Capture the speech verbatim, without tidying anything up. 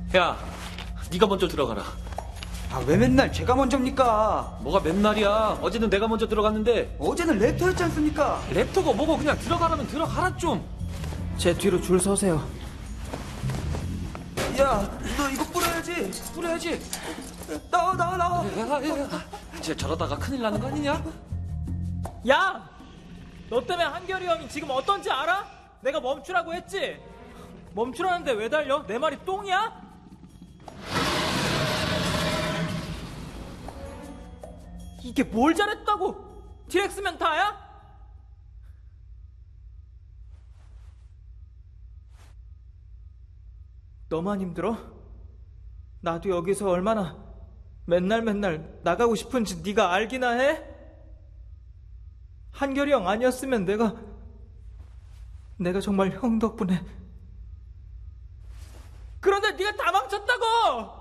야, 네가 먼저 들어가라. 아, 왜 맨날 제가 먼저입니까? 뭐가 맨날이야. 어제는 내가 먼저 들어갔는데. 어제는 랩터였지 않습니까? 랩터가 뭐고 그냥 들어가라면 들어가라 좀. 제 뒤로 줄 서세요. 야, 너 이거 뿌려야지. 뿌려야지. 나와, 나와, 나와. 야, 야, 야. 진짜 저러다가 큰일 나는 거 아니냐? 야! 너 때문에 한결이 형이 지금 어떤지 알아? 내가 멈추라고 했지? 멈추라는데 왜 달려? 내 말이 똥이야? 이게 뭘 잘했다고? 티렉스면 다야? 너만 힘들어? 나도 여기서 얼마나 맨날 맨날 나가고 싶은지 네가 알기나 해? 한결이 형 아니었으면 내가 내가 정말 형 덕분에 그런데 네가 다 망쳤다고!